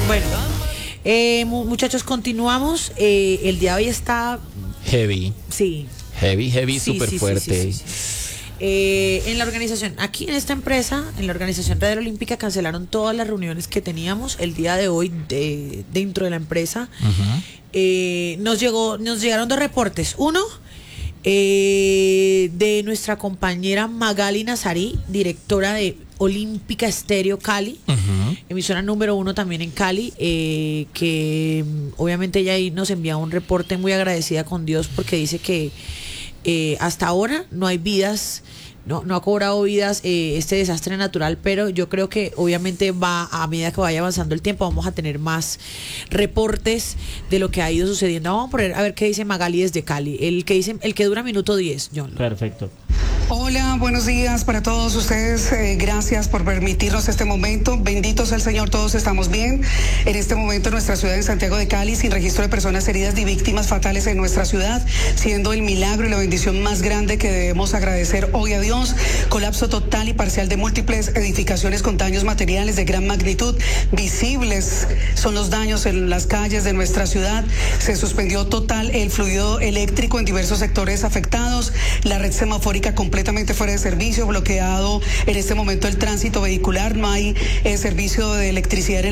Bueno, muchachos, continuamos. El día de hoy está... Heavy. Sí. Heavy, Sí, súper sí, fuerte. sí. En la organización, aquí en esta empresa, en la organización Radio Olímpica, cancelaron todas las reuniones que teníamos el día de hoy dentro de la empresa. Nos llegaron dos reportes. Uno, de nuestra compañera Magali Nazarí, directora de Olímpica Estéreo Cali, emisora número 1 también en Cali, que obviamente ella ahí nos envía un reporte, muy agradecida con Dios porque dice que hasta ahora no hay vidas, no ha cobrado vidas este desastre natural, pero yo creo que obviamente a medida que vaya avanzando el tiempo vamos a tener más reportes de lo que ha ido sucediendo. Vamos a poner a ver qué dice Magali desde Cali, el que dura minuto 10, John. Perfecto. Hola, buenos días para todos ustedes. Gracias por permitirnos este momento. Bendito sea el Señor, todos estamos bien. En este momento en nuestra ciudad, en Santiago de Cali, sin registro de personas heridas ni víctimas fatales en nuestra ciudad, siendo el milagro y la bendición más grande que debemos agradecer hoy a Dios. Colapso total y parcial de múltiples edificaciones con daños materiales de gran magnitud. Visibles son los daños en las calles de nuestra ciudad. Se suspendió total el fluido eléctrico en diversos sectores afectados. La red semafórica completamente fuera de servicio, bloqueado en este momento el tránsito vehicular, no hay servicio de electricidad en